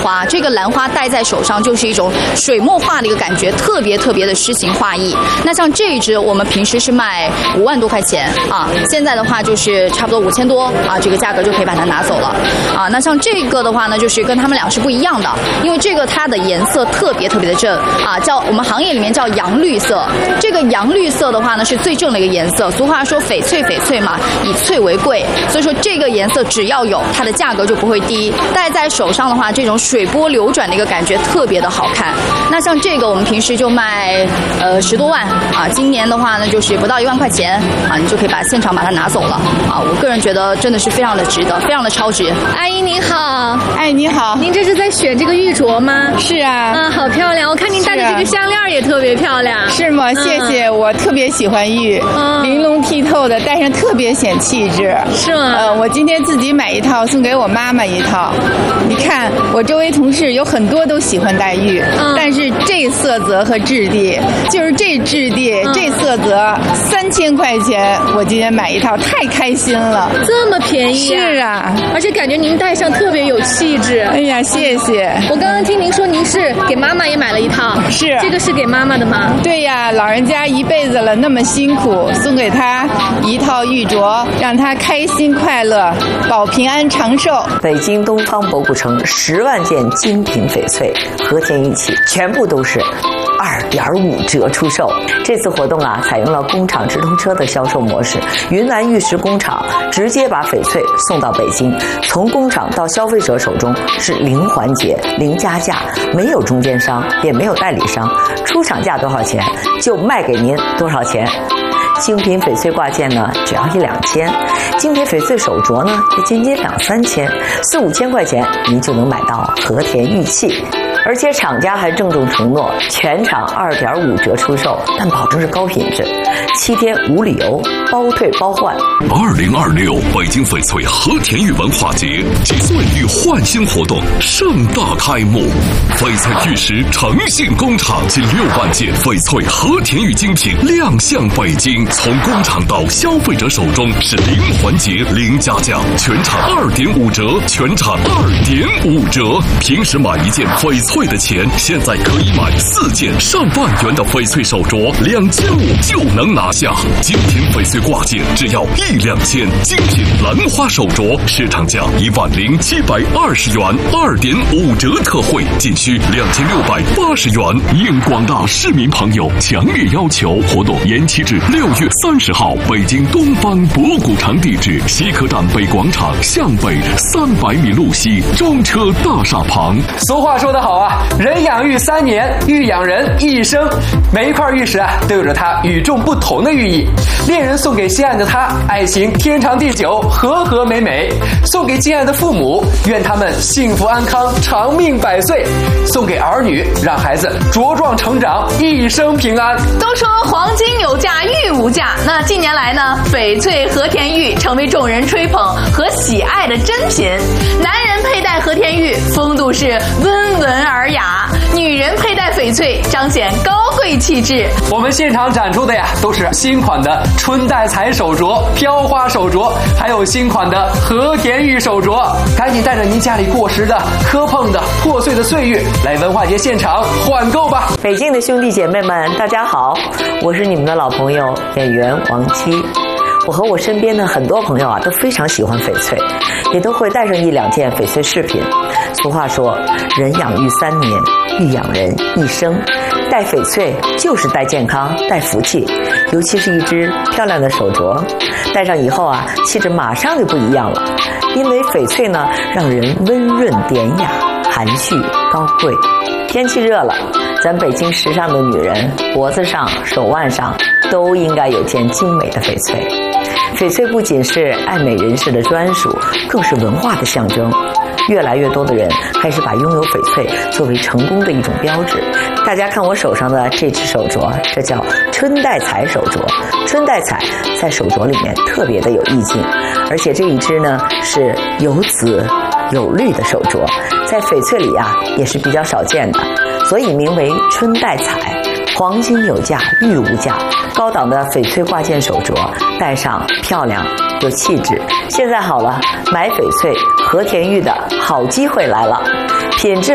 花，这个兰花戴在手上就是一种水墨画的一个感觉，特别的诗情画意。那像这一支我们平时是卖5万多块钱啊，现在的话就是差不多5000多啊，这个价格就可以把它拿走了啊。那像这个的话呢，就是跟他们俩是不一样的，因为这个它的颜色特别的正啊，叫我们行业里面叫洋绿色。这个洋绿色的话呢是最正的一个颜色，俗话说翡翠嘛，以翠为贵，所以说这个颜色只要有，它的价格就不会低。戴在手上的话，这种水波流转的一个感觉特别的好看。那像这个我们平时就卖10多万啊，今年的话呢就是不到1万块钱啊，你就可以现场把它拿走了啊。我个人觉得真的是非常的值得，非常的超值。 阿姨您好。 哎，你好， 您这是在选这个玉镯吗？ 是啊。 好漂亮，我看您戴的这个项链也特别漂亮。 是吗？谢谢，我特别喜欢玉，玲珑剔透的，戴上特别显气质。 是吗？ 我今天自己买一套，送给我妈妈一套。你看，我周围同事有很多都喜欢戴玉，但是这色泽和质地，就是这质地、这色泽，3000块钱，我今天买一套，太开心了。 这么便宜啊？ 是啊， 而且感觉您戴上特别有气质。 哎呀，谢谢。 我刚刚听您说您是给妈妈也买了一套， 是这个是给妈妈的吗？ 对呀，老人家一辈子了，那么辛苦，送给她一套玉镯，让她开心快乐，保平安长寿。 北京东方博古城10万件精品翡翠和田玉器，全部都是2.5折出售。这次活动啊，采用了工厂直通车的销售模式，云南玉石工厂直接把翡翠送到北京，从工厂到消费者手中是零环节、零加价，没有中间商，也没有代理商，出厂价多少钱就卖给您多少钱。精品翡翠挂件呢，只要1-2千；精品翡翠手镯呢，也仅2-3千，4-5千块钱您就能买到和田玉器。而且厂家还郑重承诺，全场2.5折出售，但保证是高品质，7天无理由，包退包换。 2026北京翡翠和田玉文化节及岁玉焕新活动盛大开幕，翡翠玉石诚信工厂近6万件翡翠和田玉精品亮相北京，从工厂到消费者手中是零环节、零加价，全场2.5折，全场2.5折。平时买一件翡翠的钱，现在可以买4件上万元的翡翠手镯，2500就能拿下。精品翡翠挂件只要1-2千，精品兰花手镯市场价10720元，2.5折特惠，仅需2680元。应广大市民朋友强烈要求，活动延期至6月30号。北京东方博古城地址：西客站北广场向北300米路西，中车大厦旁。 俗话说得好啊，人养玉3年，玉养人一生。每一块玉石啊，都有着它与众不同的寓意。恋人送给心爱的他，爱情天长地久，和和美美；送给敬爱的父母，愿他们幸福安康，长命百岁；送给儿女，让孩子茁壮成长，一生平安。 都说黄金有价，玉无价。那近年来呢，翡翠和田玉成为众人吹捧和喜爱的珍品。男人佩戴和田玉，风度是温文尔雅；女人佩戴翡翠，彰显高贵气质。 我们现场展出的呀，都是新款的春带彩手镯、飘花手镯，还有新款的和田玉手镯。赶紧带着您家里过时的、磕碰的、破碎的岁月来文化节现场换购吧！ 北京的兄弟姐妹们，大家好，我是你们的老朋友演员王姬。我和我身边的很多朋友啊，都非常喜欢翡翠，也都会带上1-2件翡翠饰品。俗话说，人养玉3年，玉养人一生。戴翡翠就是带健康、带福气，尤其是一只漂亮的手镯，戴上以后啊，气质马上就不一样了。因为翡翠呢，让人温润典雅、含蓄高贵。天气热了，咱北京时尚的女人脖子上、手腕上都应该有件精美的翡翠。翡翠不仅是爱美人士的专属，更是文化的象征。越来越多的人开始把拥有翡翠作为成功的一种标志。大家看我手上的这只手镯，这叫春带彩手镯。春带彩在手镯里面特别的有意境，而且这一只呢是有紫有绿的手镯，在翡翠里啊也是比较少见的，所以名为春带彩。黄金有价，玉无价，高档的翡翠挂件手镯，戴上漂亮有气质。现在好了，买翡翠和田玉的好机会来了，品质